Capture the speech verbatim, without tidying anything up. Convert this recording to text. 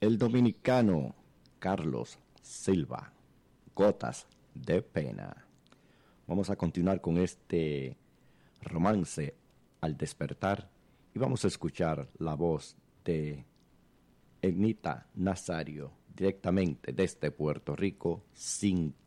el dominicano Carlos Silva, Gotas de Pena. Vamos a continuar con este romance al despertar y vamos a escuchar la voz de Egnita Nazario directamente desde Puerto Rico, sin